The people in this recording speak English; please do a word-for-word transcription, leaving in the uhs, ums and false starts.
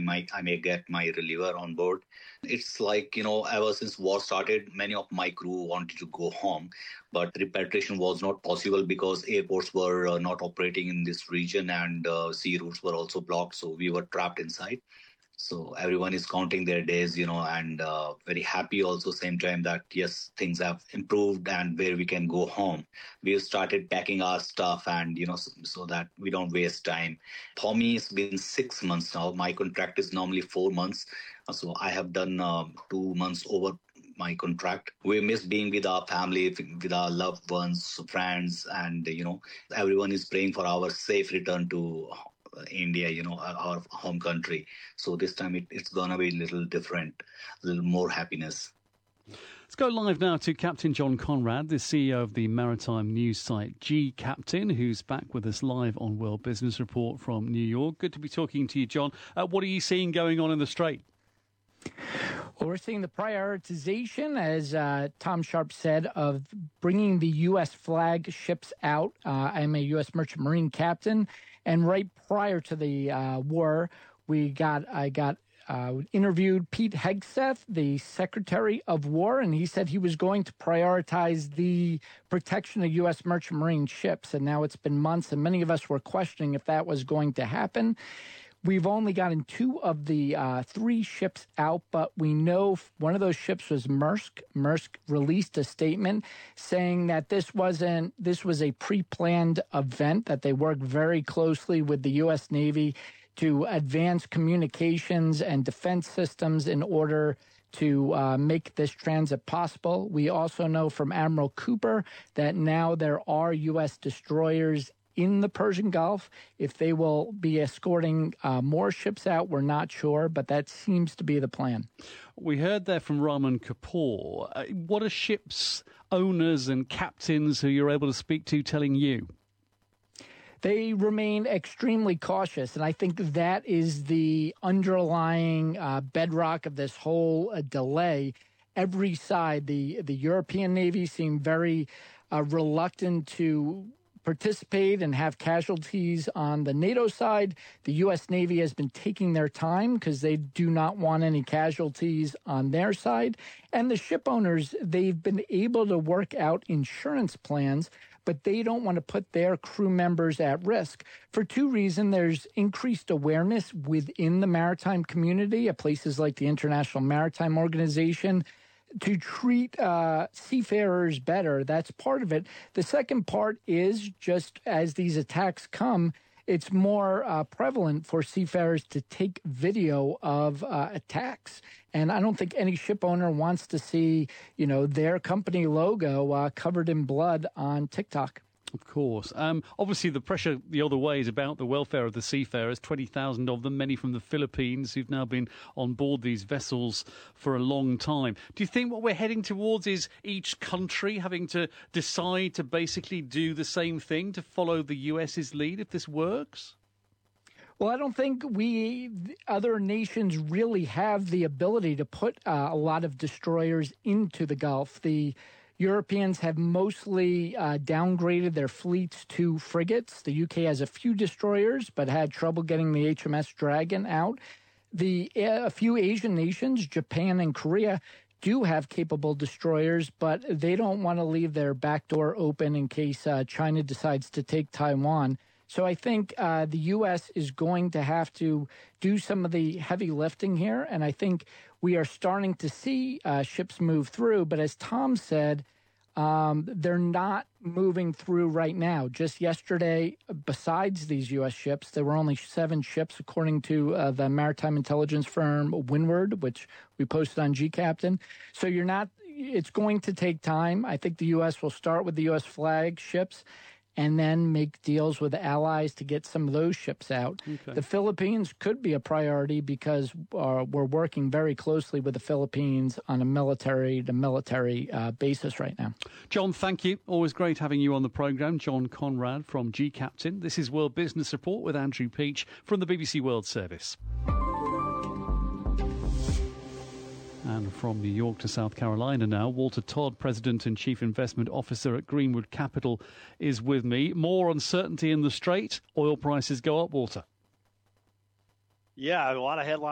might I may get my reliever on board. It's like, you know, ever since war started, many of my crew wanted to go home, but repatriation was not possible because airports were uh, not operating in this region and uh, sea routes were also blocked. So we were trapped inside. So everyone is counting their days, you know, and uh, very happy also same time that, yes, things have improved and where we can go home. We've started packing our stuff and, you know, so, so that we don't waste time. For me, it's been six months now. My contract is normally four months. So I have done uh, two months over my contract. We miss being with our family, with our loved ones, friends, and, you know, everyone is praying for our safe return to India, you know, our home country. So this time it, it's going to be a little different, a little more happiness. Let's go live now to Captain John Conrad, the C E O of the maritime news site G Captain, who's back with us live on World Business Report from New York. Good to be talking to you, John. Uh, what are you seeing going on in the Strait? Well, we're seeing the prioritization, as uh, Tom Sharp said, of bringing the U S flag ships out. Uh, I'm a U S merchant marine captain, and right prior to the uh, war, we got I got uh, interviewed Pete Hegseth, the Secretary of War, and he said he was going to prioritize the protection of U S merchant marine ships. And now it's been months, and many of us were questioning if that was going to happen. We've only gotten two of the uh, three ships out, but we know one of those ships was Maersk. Maersk released a statement saying that this wasn't, this was a pre-planned event, that they worked very closely with the U S Navy to advance communications and defense systems in order to uh, make this transit possible. We also know from Admiral Cooper that now there are U S destroyers in the Persian Gulf. If they will be escorting uh, more ships out, we're not sure, but that seems to be the plan. We heard there from Raman Kapoor. Uh, what are ships' owners and captains who you're able to speak to telling you? They remain extremely cautious, and I think that is the underlying uh, bedrock of this whole uh, delay. Every side, the, the European Navy seemed very uh, reluctant to participate and have casualties on the NATO side. The U S Navy has been taking their time because they do not want any casualties on their side. And the ship owners, they've been able to work out insurance plans, but they don't want to put their crew members at risk for two reasons. There's increased awareness within the maritime community at places like the International Maritime Organization to treat uh, seafarers better. That's part of it. The second part is just as these attacks come, it's more uh, prevalent for seafarers to take video of uh, attacks. And I don't think any ship owner wants to see, you know, their company logo uh, covered in blood on TikTok. Of course. Um, obviously, the pressure the other way is about the welfare of the seafarers, twenty thousand of them, many from the Philippines, who've now been on board these vessels for a long time. Do you think what we're heading towards is each country having to decide to basically do the same thing, to follow the U S's lead, if this works? Well, I don't think we, other nations, really have the ability to put uh, a lot of destroyers into the Gulf. The Europeans have mostly uh, downgraded their fleets to frigates. The U K has a few destroyers, but had trouble getting the H M S Dragon out. The uh, a few Asian nations, Japan and Korea, do have capable destroyers, but they don't want to leave their back door open in case uh, China decides to take Taiwan. So I think uh, the U S is going to have to do some of the heavy lifting here, and I think we are starting to see uh, ships move through. But as Tom said, um, they're not moving through right now. Just yesterday, besides these U S ships, there were only seven ships, according to uh, the maritime intelligence firm Windward, which we posted on G Captain. So you're not. It's going to take time. I think the U S will start with the U S flag ships, and then make deals with allies to get some of those ships out. Okay. The Philippines could be a priority because uh, we're working very closely with the Philippines on a military-to-military uh, basis right now. John, thank you. Always great having you on the programme. John Conrad from G Captain. This is World Business Report with Andrew Peach from the B B C World Service. And from New York to South Carolina now, Walter Todd, President and Chief Investment Officer at Greenwood Capital, is with me. More uncertainty in the Strait. Oil prices go up, Walter. Yeah, a lot of headlines.